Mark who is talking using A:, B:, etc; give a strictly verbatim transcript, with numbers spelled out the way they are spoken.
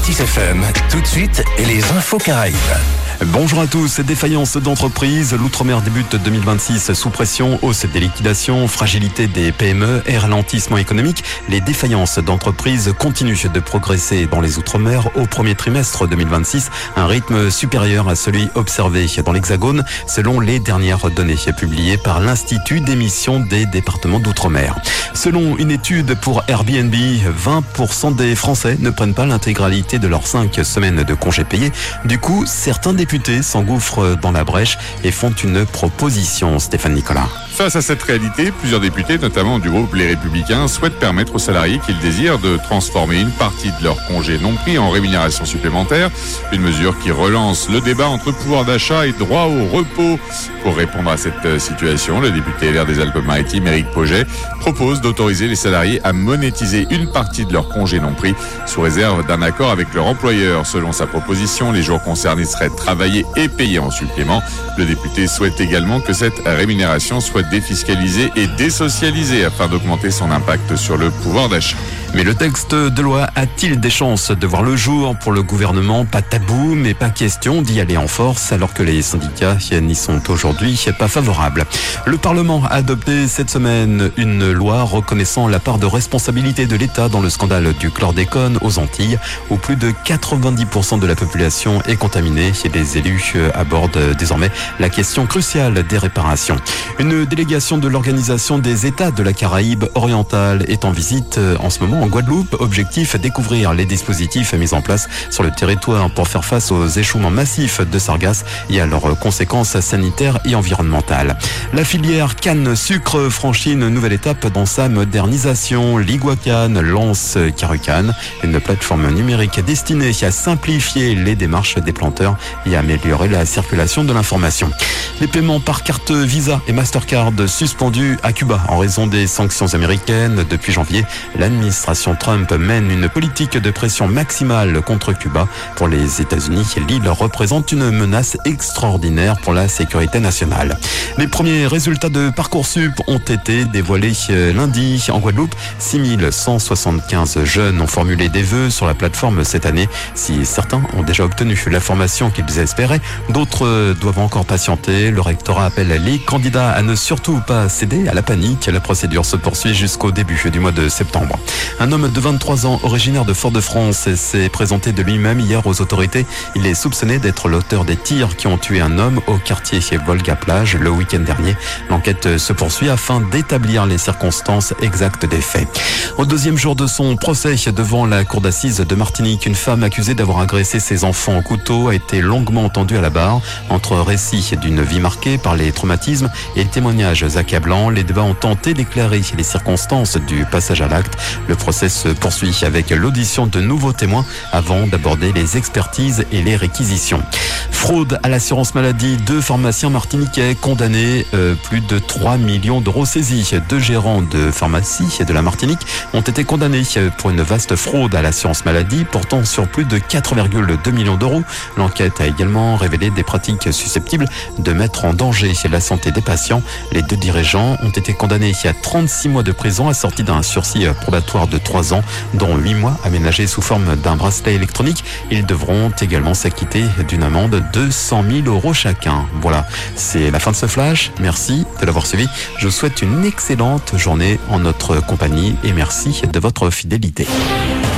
A: Active F M, tout de suite, et les infos Caraïbes.
B: Bonjour à tous. Défaillance d'entreprises, l'outre-mer débute deux mille vingt-six sous pression, hausse des liquidations, fragilité des P M E et ralentissement économique. Les défaillances d'entreprises continuent de progresser dans les outre-mer au premier trimestre deux mille vingt-six, un rythme supérieur à celui observé dans l'Hexagone, selon les dernières données publiées par l'Institut d'émission des départements d'outre-mer. Selon une étude pour Airbnb, vingt pour cent des Français ne prennent pas l'intégralité de leurs cinq semaines de congés payés. Du coup, certains députés s'engouffrent dans la brèche et font une proposition. Stéphane Nicolas.
C: Face à cette réalité, plusieurs députés, notamment du groupe Les Républicains, souhaitent permettre aux salariés qu'ils désirent de transformer une partie de leur congé non pris en rémunération supplémentaire. Une mesure qui relance le débat entre pouvoir d'achat et droit au repos. Pour répondre à cette situation, le député L R des Alpes-Maritimes, Éric Pauget, propose d'autoriser les salariés à monétiser une partie de leur congé non pris sous réserve d'un accord avec leur employeur. Selon sa proposition, les jours concernés seraient travaillés et payés en supplément. Le député souhaite également que cette rémunération soit défiscalisée et désocialisée afin d'augmenter son impact sur le pouvoir d'achat.
B: Mais le texte de loi a-t-il des chances de voir le jour? Pour le gouvernement, pas tabou, mais pas question d'y aller en force, alors que les syndicats n'y sont aujourd'hui pas favorables. Le Parlement a adopté cette semaine une loi reconnaissant la part de responsabilité de l'État dans le scandale du chlordécone aux Antilles, où plus de quatre-vingt-dix pour cent de la population est contaminée et les élus abordent désormais la question cruciale des réparations. Une délégation de l'Organisation des États de la Caraïbe orientale est en visite en ce moment en Guadeloupe. Objectif, découvrir les dispositifs mis en place sur le territoire pour faire face aux échouements massifs de sargasses et à leurs conséquences sanitaires et environnementales. La filière canne sucre franchit une nouvelle étape dans sa modernisation. Liguacan lance Carucan, une plateforme numérique destinée à simplifier les démarches des planteurs et à améliorer la circulation de l'information. Les paiements par carte Visa et Mastercard suspendus à Cuba en raison des sanctions américaines. Depuis janvier, l'administration Trump mène une politique de pression maximale contre Cuba. Pour les États-Unis, l'île représente une menace extraordinaire pour la sécurité nationale. Les premiers résultats de Parcoursup ont été dévoilés lundi en Guadeloupe. six mille cent soixante-quinze jeunes ont formulé des vœux sur la plateforme cette année. Si certains ont déjà obtenu la formation qu'ils espéraient, d'autres doivent encore patienter. Le rectorat appelle les candidats à ne surtout pas céder à la panique. La procédure se poursuit jusqu'au début du mois de septembre. Un homme de vingt-trois ans, originaire de Fort-de-France, s'est présenté de lui-même hier aux autorités. Il est soupçonné d'être l'auteur des tirs qui ont tué un homme au quartier Volga-Plage le week-end dernier. L'enquête se poursuit afin d'établir les circonstances exactes des faits. Au deuxième jour de son procès devant la cour d'assises de Martinique, une femme accusée d'avoir agressé ses enfants au couteau a été longuement entendue à la barre. Entre récits d'une vie marquée par les traumatismes et témoignages accablants, les débats ont tenté d'éclairer les circonstances du passage à l'acte. Le procès se poursuit avec l'audition de nouveaux témoins avant d'aborder les expertises et les réquisitions. Fraude à l'assurance maladie, deux pharmaciens martiniquais condamnés, euh, plus de trois millions d'euros saisis. Deux gérants de pharmacie de la Martinique ont été condamnés pour une vaste fraude à l'assurance maladie portant sur plus de quatre virgule deux millions d'euros. L'enquête a également révélé des pratiques susceptibles de mettre en danger la santé des patients. Les deux dirigeants ont été condamnés à trente-six mois de prison assortis d'un sursis probatoire de trois ans, dont huit mois aménagés sous forme d'un bracelet électronique. Ils devront également s'acquitter d'une amende de cent mille euros chacun. Voilà, c'est la fin de ce flash. Merci de l'avoir suivi. Je vous souhaite une excellente journée en notre compagnie et merci de votre fidélité.